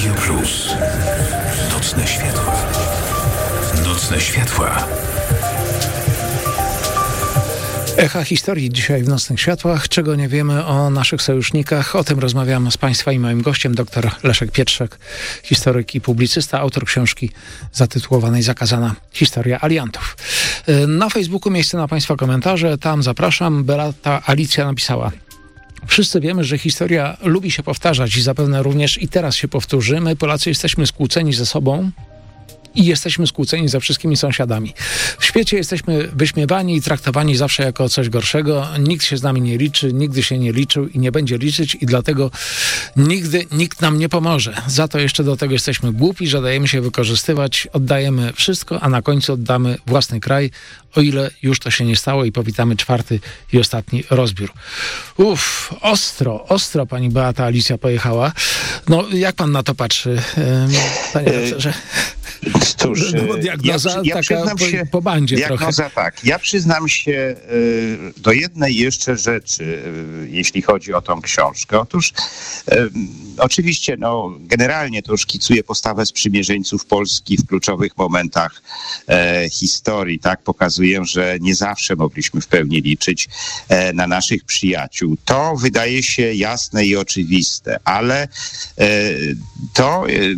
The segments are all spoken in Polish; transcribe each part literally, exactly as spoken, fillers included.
Radio Plus. Nocne światła. Nocne światła. Echa historii dzisiaj w Nocnych Światłach. Czego nie wiemy o naszych sojusznikach? O tym rozmawiam z Państwa i moim gościem, dr Leszek Pietrzak, historyk i publicysta, autor książki zatytułowanej Zakazana historia aliantów. Na Facebooku miejsce na Państwa komentarze. Tam zapraszam. Beata Alicja napisała: wszyscy wiemy, że historia lubi się powtarzać i zapewne również i teraz się powtórzy. My, Polacy, jesteśmy skłóceni ze sobą i jesteśmy skłóceni ze wszystkimi sąsiadami. W świecie jesteśmy wyśmiewani i traktowani zawsze jako coś gorszego. Nikt się z nami nie liczy, nigdy się nie liczył i nie będzie liczyć i dlatego nigdy nikt nam nie pomoże. Za to jeszcze do tego jesteśmy głupi, że dajemy się wykorzystywać, oddajemy wszystko, a na końcu oddamy własny kraj, o ile już to się nie stało i powitamy czwarty i ostatni rozbiór. Uff, ostro, ostro pani Beata Alicja pojechała. No, jak pan na to patrzy, panie doktorze? Cóż, no, diagnoza ja, ja taka po, się, po bandzie diagnoza trochę. Tak. Ja przyznam się y, do jednej jeszcze rzeczy, y, jeśli chodzi o tą książkę. Otóż y, oczywiście no, generalnie to szkicuję postawę sprzymierzeńców Polski w kluczowych momentach e, historii. Tak, pokazuję, że nie zawsze mogliśmy w pełni liczyć e, na naszych przyjaciół. To wydaje się jasne i oczywiste, ale e, to... E,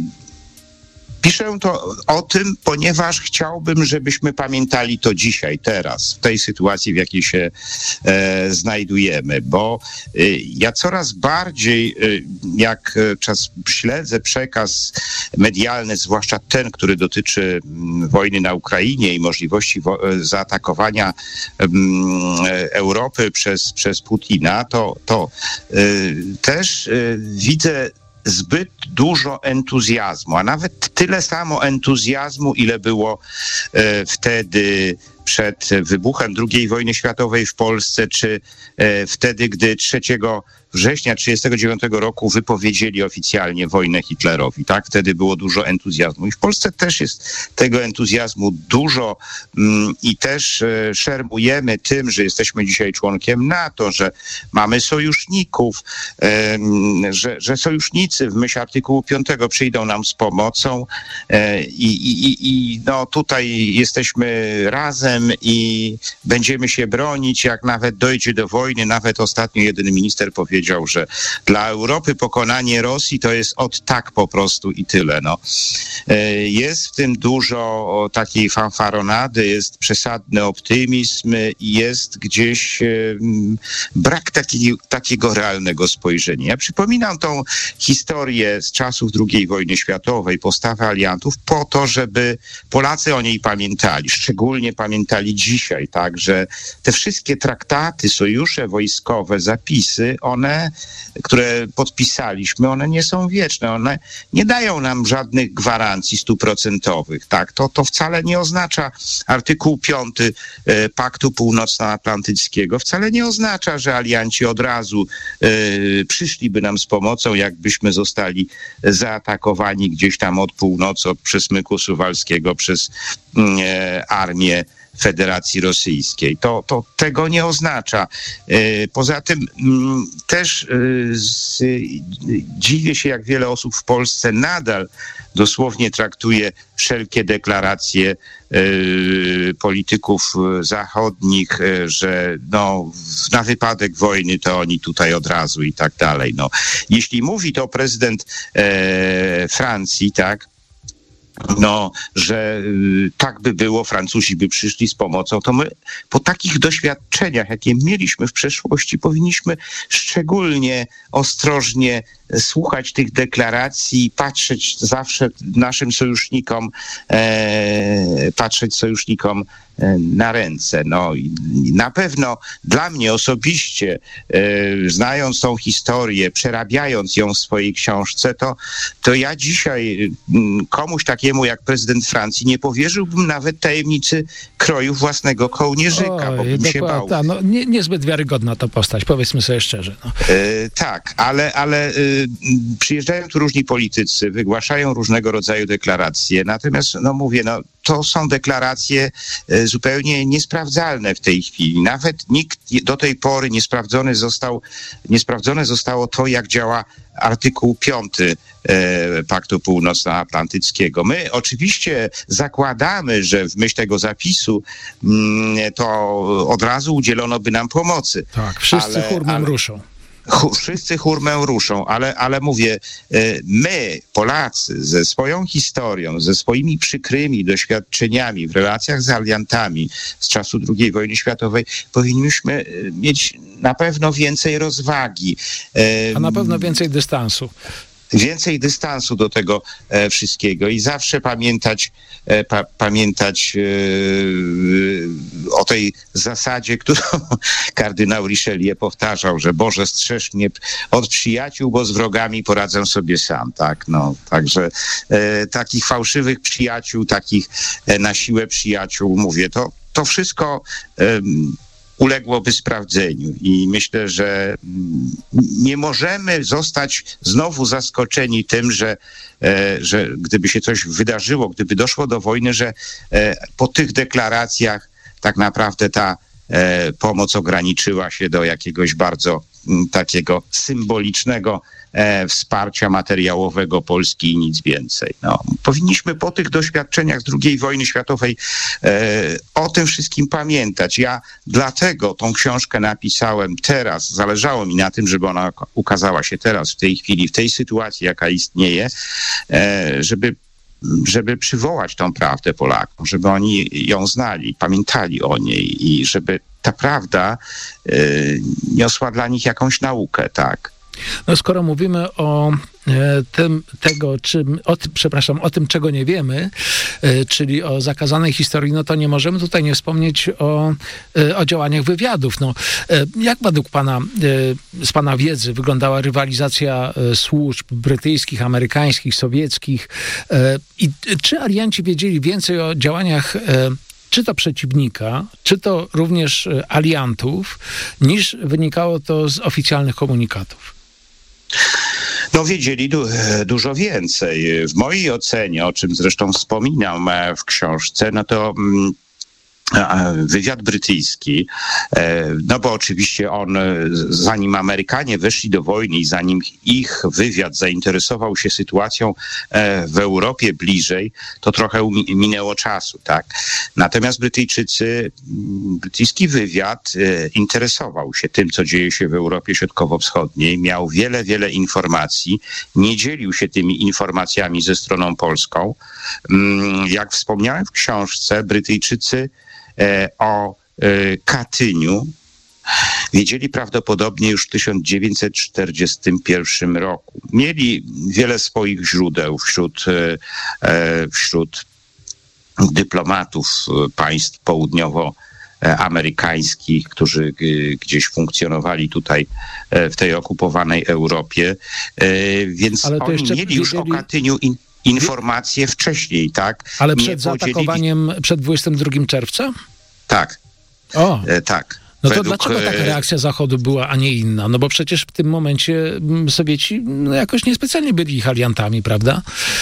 Piszę to o tym, ponieważ chciałbym, żebyśmy pamiętali to dzisiaj, teraz, w tej sytuacji, w jakiej się e, znajdujemy, bo e, ja coraz bardziej, e, jak czas śledzę przekaz medialny, zwłaszcza ten, który dotyczy m, wojny na Ukrainie i możliwości wo- zaatakowania m, Europy przez, przez Putina, to, to e, też e, widzę zbyt dużo entuzjazmu, a nawet tyle samo entuzjazmu, ile było e, wtedy przed wybuchem drugiej wojny światowej w Polsce, czy e, wtedy, gdy trzeciego września tysiąc dziewięćset trzydziestego dziewiątego roku wypowiedzieli oficjalnie wojnę Hitlerowi. Tak? Wtedy było dużo entuzjazmu. I w Polsce też jest tego entuzjazmu dużo mm, i też e, szermujemy tym, że jesteśmy dzisiaj członkiem NATO, że mamy sojuszników, e, że, że sojusznicy w myśl artykułu piątego przyjdą nam z pomocą e, i, i, i no, tutaj jesteśmy razem i będziemy się bronić, jak nawet dojdzie do wojny. Nawet ostatnio jeden minister powiedział, że dla Europy pokonanie Rosji to jest od tak po prostu i tyle. No. Jest w tym dużo takiej fanfaronady, jest przesadny optymizm i jest gdzieś brak taki, takiego realnego spojrzenia. Ja przypominam tą historię z czasów drugiej wojny światowej, postawę aliantów, po to, żeby Polacy o niej pamiętali, szczególnie pamiętali dzisiaj, tak, że te wszystkie traktaty, sojusze wojskowe, zapisy, one, które podpisaliśmy, one nie są wieczne, one nie dają nam żadnych gwarancji stuprocentowych, tak, to, to wcale nie oznacza artykuł piąty e, Paktu Północnoatlantyckiego, wcale nie oznacza, że alianci od razu e, przyszliby nam z pomocą, jakbyśmy zostali zaatakowani gdzieś tam od północy, od przesmyku suwalskiego przez e, armię Federacji Rosyjskiej. To, to tego nie oznacza. Poza tym też z, dziwię się, jak wiele osób w Polsce nadal dosłownie traktuje wszelkie deklaracje y, polityków zachodnich, y, że no, na wypadek wojny to oni tutaj od razu i tak dalej. No. Jeśli mówi to prezydent y, Francji, tak, no, że y, tak by było, Francuzi by przyszli z pomocą, to my po takich doświadczeniach, jakie mieliśmy w przeszłości, powinniśmy szczególnie ostrożnie słuchać tych deklaracji i patrzeć zawsze naszym sojusznikom, e, patrzeć sojusznikom e, na ręce. No, i na pewno dla mnie osobiście, e, znając tą historię, przerabiając ją w swojej książce, to, to ja dzisiaj m, komuś takiemu jak prezydent Francji nie powierzyłbym nawet tajemnicy kroju własnego kołnierzyka, Oj, bo bym się bał. Ta, no, nie, niezbyt wiarygodna to postać, powiedzmy sobie szczerze. No. E, tak, ale, ale e, przyjeżdżają tu różni politycy, wygłaszają różnego rodzaju deklaracje, natomiast, no mówię, no to są deklaracje zupełnie niesprawdzalne w tej chwili. Nawet nikt do tej pory nie sprawdzony został, niesprawdzone zostało to, jak działa artykuł piąty e, Paktu Północnoatlantyckiego. My oczywiście zakładamy, że w myśl tego zapisu mm, to od razu udzielono by nam pomocy. Tak, wszyscy ale, hurmem ale... ruszą. Wszyscy hurmę ruszą, ale, ale mówię, my, Polacy, ze swoją historią, ze swoimi przykrymi doświadczeniami w relacjach z aliantami z czasu drugiej wojny światowej, powinniśmy mieć na pewno więcej rozwagi. A na pewno więcej dystansu. Więcej dystansu do tego e, wszystkiego i zawsze pamiętać, e, pa, pamiętać e, o tej zasadzie, którą kardynał Richelieu powtarzał, że Boże, strzeż mnie od przyjaciół, bo z wrogami poradzę sobie sam, tak, no, także e, takich fałszywych przyjaciół, takich e, na siłę przyjaciół, mówię, to, to wszystko e, uległoby sprawdzeniu i myślę, że nie możemy zostać znowu zaskoczeni tym, że, że gdyby się coś wydarzyło, gdyby doszło do wojny, że po tych deklaracjach tak naprawdę ta pomoc ograniczyła się do jakiegoś bardzo takiego symbolicznego e, wsparcia materiałowego Polski i nic więcej. No, powinniśmy po tych doświadczeniach z drugiej wojny światowej e, o tym wszystkim pamiętać. Ja dlatego tą książkę napisałem teraz. Zależało mi na tym, żeby ona ukazała się teraz, w tej chwili, w tej sytuacji, jaka istnieje, e, żeby żeby przywołać tą prawdę Polakom, żeby oni ją znali, pamiętali o niej i żeby ta prawda y, niosła dla nich jakąś naukę, tak. No skoro mówimy o e, tym, tego, czym, o tym, przepraszam, o tym, czego nie wiemy, e, czyli o zakazanej historii, no to nie możemy tutaj nie wspomnieć o, e, o działaniach wywiadów. No, e, jak według pana, e, z pana wiedzy wyglądała rywalizacja e, służb brytyjskich, amerykańskich, sowieckich e, i czy alianci wiedzieli więcej o działaniach e, czy to przeciwnika, czy to również aliantów, niż wynikało to z oficjalnych komunikatów? No wiedzieli du- dużo więcej. W mojej ocenie, o czym zresztą wspominam w książce, no to mm, wywiad brytyjski, no bo oczywiście on, zanim Amerykanie weszli do wojny i zanim ich wywiad zainteresował się sytuacją w Europie bliżej, to trochę minęło czasu, tak. Natomiast Brytyjczycy, brytyjski wywiad interesował się tym, co dzieje się w Europie Środkowo-Wschodniej, miał wiele, wiele informacji, nie dzielił się tymi informacjami ze stroną polską. Jak wspomniałem w książce, Brytyjczycy o Katyniu wiedzieli prawdopodobnie już w tysiąc dziewięćset czterdziestym pierwszym roku. Mieli wiele swoich źródeł wśród, wśród dyplomatów państw południowoamerykańskich, którzy gdzieś funkcjonowali tutaj w tej okupowanej Europie. Więc oni mieli już wiedzieli... o Katyniu in... informacje wcześniej, tak? Ale przed nie zaatakowaniem, podzieli... przed dwudziestego drugiego czerwca? Tak. O. E, tak. No to Według... dlaczego taka reakcja Zachodu była, a nie inna? No bo przecież w tym momencie Sowieci no jakoś niespecjalnie byli ich aliantami, prawda?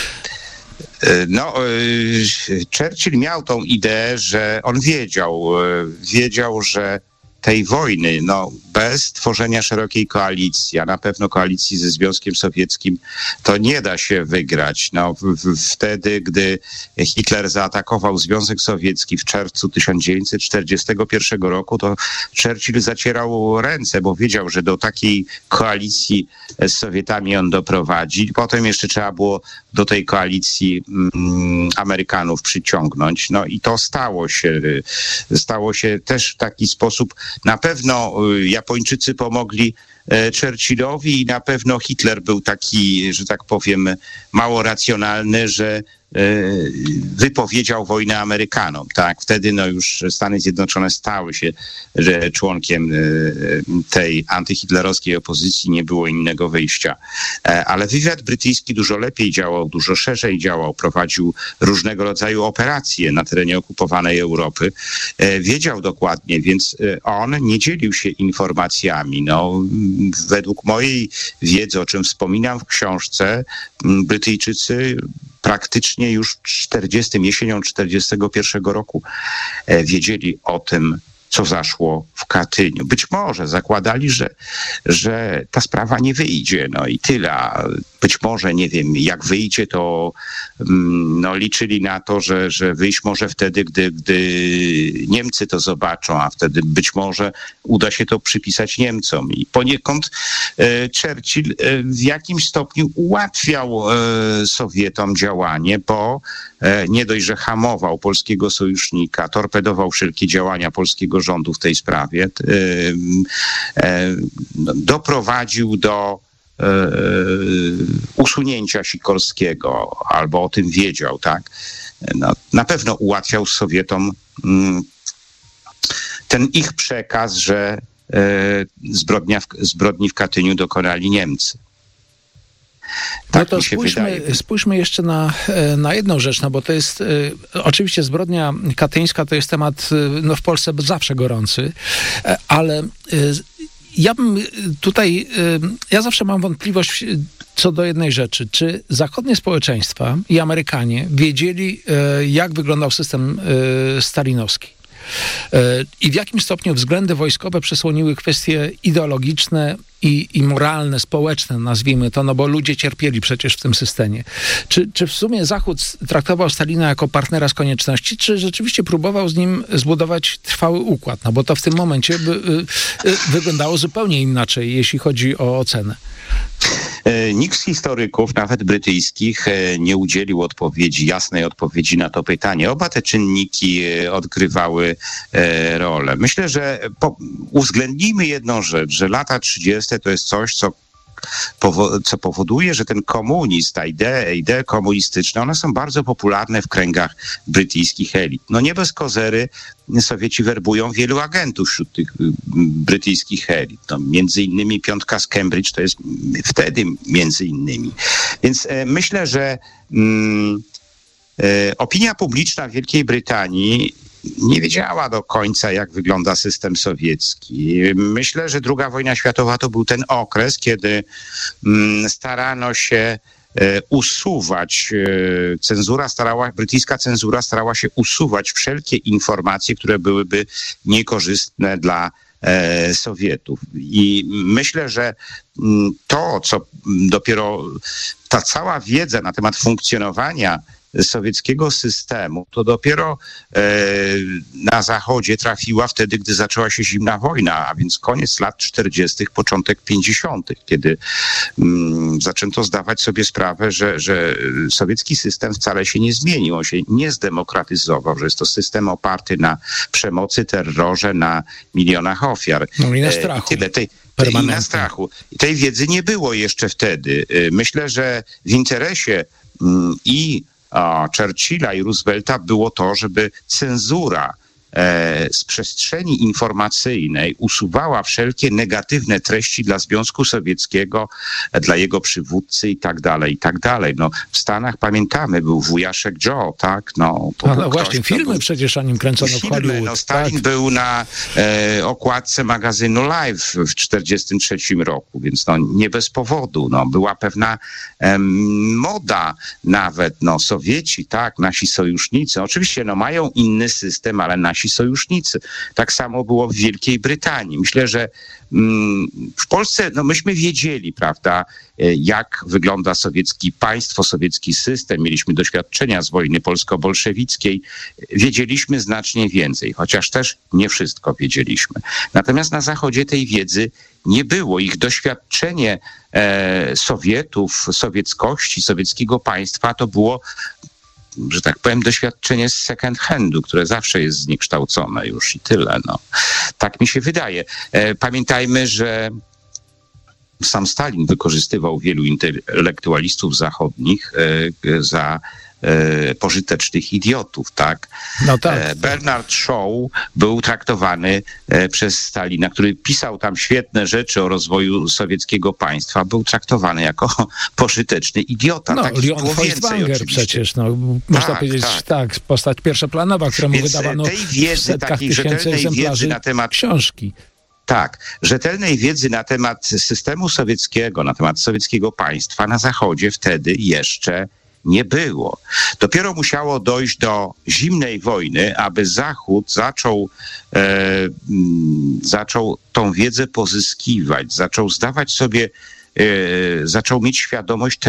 No, Churchill miał tą ideę, że on wiedział, wiedział, że tej wojny, no bez tworzenia szerokiej koalicji, a na pewno koalicji ze Związkiem Sowieckim, to nie da się wygrać. No, w, w, wtedy, gdy Hitler zaatakował Związek Sowiecki w czerwcu tysiąc dziewięćset czterdziestego pierwszego roku, to Churchill zacierał ręce, bo wiedział, że do takiej koalicji z Sowietami on doprowadzi. Potem jeszcze trzeba było do tej koalicji mm, Amerykanów przyciągnąć. No i to stało się. Stało się też w taki sposób. Na pewno Japończycy pomogli Churchillowi i na pewno Hitler był taki, że tak powiem, mało racjonalny, że wypowiedział wojnę Amerykanom, tak? Wtedy no już Stany Zjednoczone stały się członkiem tej antyhitlerowskiej opozycji, nie było innego wyjścia. Ale wywiad brytyjski dużo lepiej działał, dużo szerzej działał, prowadził różnego rodzaju operacje na terenie okupowanej Europy. Wiedział dokładnie, więc on nie dzielił się informacjami. No, według mojej wiedzy, o czym wspominam w książce, Brytyjczycy praktycznie już czterdziestym, jesienią czterdziestego pierwszego roku wiedzieli o tym, co zaszło w Katyniu. Być może zakładali, że, że ta sprawa nie wyjdzie, no i tyle. A być może, nie wiem, jak wyjdzie, to no, liczyli na to, że, że wyjść może wtedy, gdy, gdy Niemcy to zobaczą, a wtedy być może uda się to przypisać Niemcom. I poniekąd e, Churchill e, w jakimś stopniu ułatwiał e, Sowietom działanie, bo e, nie dość, że hamował polskiego sojusznika, torpedował wszelkie działania polskiego rządu w tej sprawie, e, e, doprowadził do usunięcia Sikorskiego, albo o tym wiedział, tak? No, na pewno ułatwiał Sowietom ten ich przekaz, że zbrodnia w, zbrodni w Katyniu dokonali Niemcy. Tak, no to spójrzmy, spójrzmy jeszcze na, na jedną rzecz, no bo to jest oczywiście zbrodnia katyńska, to jest temat no, w Polsce zawsze gorący, ale ja bym tutaj, ja zawsze mam wątpliwość co do jednej rzeczy. Czy zachodnie społeczeństwa i Amerykanie wiedzieli, jak wyglądał system stalinowski? I w jakim stopniu względy wojskowe przesłoniły kwestie ideologiczne i, i moralne, społeczne, nazwijmy to, no bo ludzie cierpieli przecież w tym systemie. Czy, czy w sumie Zachód traktował Stalina jako partnera z konieczności, czy rzeczywiście próbował z nim zbudować trwały układ? No bo to w tym momencie by, y, y, wyglądało zupełnie inaczej, jeśli chodzi o ocenę. Nikt z historyków, nawet brytyjskich, nie udzielił odpowiedzi, jasnej odpowiedzi na to pytanie. Oba te czynniki odgrywały rolę. Myślę, że po, uwzględnijmy jedną rzecz, że lata trzydzieste to jest coś, co co powoduje, że ten komunizm, ta idea, idee komunistyczne, one są bardzo popularne w kręgach brytyjskich elit. No nie bez kozery Sowieci werbują wielu agentów wśród tych brytyjskich elit. No, między innymi piątka z Cambridge to jest wtedy między innymi. Więc e, myślę, że mm, e, opinia publiczna w Wielkiej Brytanii nie wiedziała do końca, jak wygląda system sowiecki. Myślę, że druga wojna światowa to był ten okres, kiedy starano się usuwać, cenzura starała, brytyjska cenzura starała się usuwać wszelkie informacje, które byłyby niekorzystne dla Sowietów. I myślę, że to, co dopiero ta cała wiedza na temat funkcjonowania sowieckiego systemu, to dopiero e, na Zachodzie trafiła wtedy, gdy zaczęła się zimna wojna, a więc koniec lat czterdziestych, początek pięćdziesiątych, kiedy mm, zaczęto zdawać sobie sprawę, że, że sowiecki system wcale się nie zmienił, on się nie zdemokratyzował, że jest to system oparty na przemocy, terrorze, na milionach ofiar. No i na strachu. E, tyle tej I na strachu. I tej wiedzy nie było jeszcze wtedy. Myślę, że w interesie mm, i Churchilla i Roosevelta było to, żeby cenzura e, z przestrzeni informacyjnej usuwała wszelkie negatywne treści dla Związku Sowieckiego, dla jego przywódcy i tak dalej, i tak dalej. No, w Stanach pamiętamy, był wujaszek Joe, tak? No, to no, no właśnie, ktoś, filmy był, przecież o nim kręcono filmy, w Hollywood. No, Stalin tak. był na e, okładce magazynu Live w czterdziestym trzecim roku, więc no, nie bez powodu. No, była pewna e, moda nawet, no, Sowieci, tak, nasi sojusznicy. Oczywiście no, mają inny system, ale nasi sojusznicy. Tak samo było w Wielkiej Brytanii. Myślę, że mm, w Polsce, no myśmy wiedzieli, prawda, jak wygląda sowiecki państwo, sowiecki system. Mieliśmy doświadczenia z wojny polsko-bolszewickiej. Wiedzieliśmy znacznie więcej, chociaż też nie wszystko wiedzieliśmy. Natomiast na Zachodzie tej wiedzy nie było. Ich doświadczenie e, Sowietów, sowieckości, sowieckiego państwa to było, że tak powiem, doświadczenie z second handu, które zawsze jest zniekształcone już i tyle. No. Tak mi się wydaje. E, pamiętajmy, że sam Stalin wykorzystywał wielu intelektualistów zachodnich e, za e, pożytecznych idiotów, tak? No tak. E, Bernard Shaw był traktowany e, przez Stalina, który pisał tam świetne rzeczy o rozwoju sowieckiego państwa, był traktowany jako pożyteczny idiota. No, Takich Leon było więcej Feuchtwanger oczywiście. przecież, no, można Tak, powiedzieć, tak. tak, postać pierwszoplanowa, któremu Więc wydawano tej w wiedzy, setkach takiej tysięcy rzetelnej egzemplarzy wiedzy na temat książki. Tak, rzetelnej wiedzy na temat systemu sowieckiego, na temat sowieckiego państwa na Zachodzie wtedy jeszcze nie było. Dopiero musiało dojść do zimnej wojny, aby Zachód zaczął, e, m, zaczął tą wiedzę pozyskiwać, zaczął zdawać sobie, e, zaczął mieć świadomość